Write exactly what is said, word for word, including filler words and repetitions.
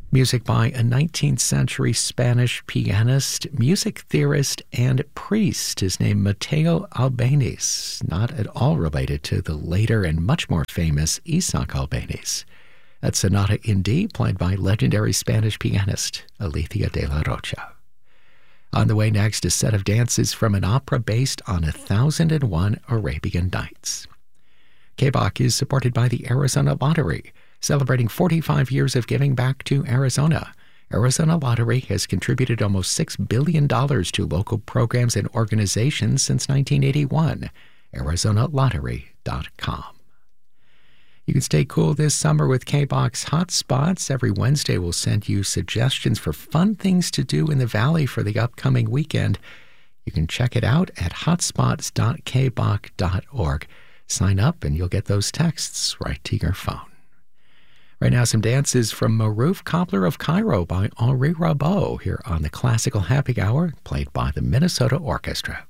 Music by a nineteenth century Spanish pianist, music theorist, and priest is named Mateo Albéniz, not at all related to the later and much more famous Isaac Albéniz. That's Sonata in D, played by legendary Spanish pianist Alicia de la Rocha. On the way next, a set of dances from an opera based on A Thousand and One Arabian Nights. K B O C is supported by the Arizona Lottery, celebrating forty-five years of giving back to Arizona. Arizona Lottery has contributed almost six billion dollars to local programs and organizations since nineteen eighty-one. Arizona Lottery dot com. You can stay cool this summer with K B O C's Hot Spots. Every Wednesday, we'll send you suggestions for fun things to do in the Valley for the upcoming weekend. You can check it out at hotspots dot k b o c dot org. Sign up and you'll get those texts right to your phone. Right now, some dances from Maruf Cobbler of Cairo by Henri Rabault here on the Classical Happy Hour, played by the Minnesota Orchestra.